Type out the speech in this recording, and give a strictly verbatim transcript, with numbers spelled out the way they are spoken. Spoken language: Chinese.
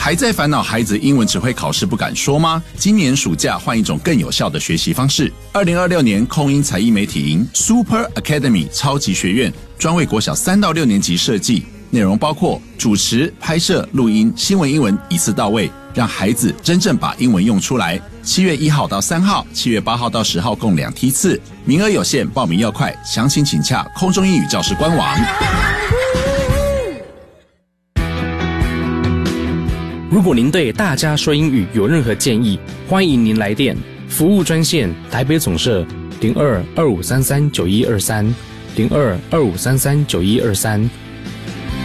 还在烦恼孩子英文只会考试不敢说吗？今年暑假换一种更有效的学习方式。二零二六年空英才艺媒体营 Super Academy 超级学院专为国小三到六年级设计，内容包括主持、拍摄、录音、新闻英文一次到位，让孩子真正把英文用出来。七月一号到三号，七月八号到十号共两梯次，名额有限，报名要快，详情请洽空中英语教室官网。 如果您对大家说英语有任何建议，欢迎您来电，服务专线台北总社零二二五三三九一二三零二二五三三九一二三。